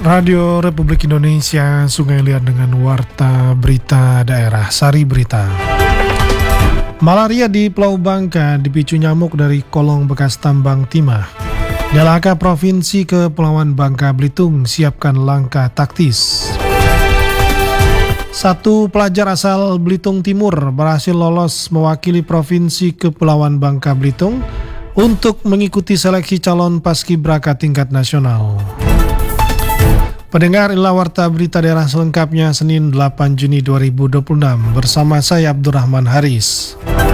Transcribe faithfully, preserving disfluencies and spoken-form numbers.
Radio Republik Indonesia, Sungai Liat dengan Warta Berita Daerah, Sari Berita. Malaria di Pulau Bangka dipicu nyamuk dari kolong bekas tambang timah. D L H K Provinsi Kepulauan Bangka Belitung siapkan langkah taktis. Satu pelajar asal Belitung Timur berhasil lolos mewakili Provinsi Kepulauan Bangka Belitung untuk mengikuti seleksi calon paskibraka tingkat nasional. Pendengar, inilah Warta Berita Daerah selengkapnya Senin delapan Juni dua ribu dua puluh enam bersama saya Abdurrahman Haris.